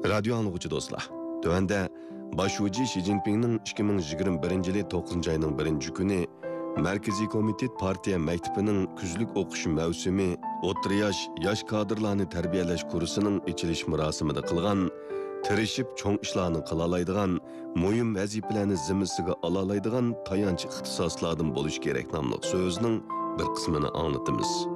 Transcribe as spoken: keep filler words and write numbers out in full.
Radyo anlıqçı dostlar. Tövende Başuci Xi Jinping'nin iki bin yigirma birinci yılı to'qqizinchi ayının birinci günü Merkezi Komitet Partiya Mektebi'nin küzlük okuş mevsimi o'ttir yaş, yaş kadrlarını terbiyeleş kursuının içiliş murasimida kılgan, tirishib cho'ng ishlarni qilalaydigan, muhim vazifalarni zimmasiga olalaydigan tayanch ixtisoslardan bo'lish kerak nomli so'zning bir qismini anlatamiz.